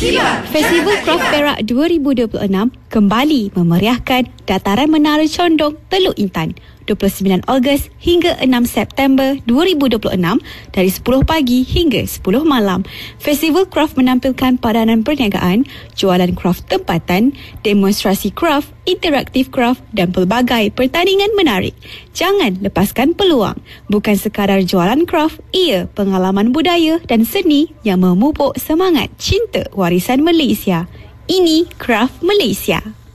Festival Craft Perak 2026 kembali memeriahkan Dataran Menara Condong, Teluk Intan 29 Ogos hingga 6 September 2026 dari 10 pagi hingga 10 malam. Festival Craft menampilkan padanan perniagaan, jualan craft tempatan, demonstrasi craft, interaktif craft dan pelbagai pertandingan menarik. Jangan lepaskan peluang. Bukan sekadar jualan craft, ia pengalaman budaya dan seni yang memupuk semangat cinta warisan Malaysia. Ini Craft Malaysia.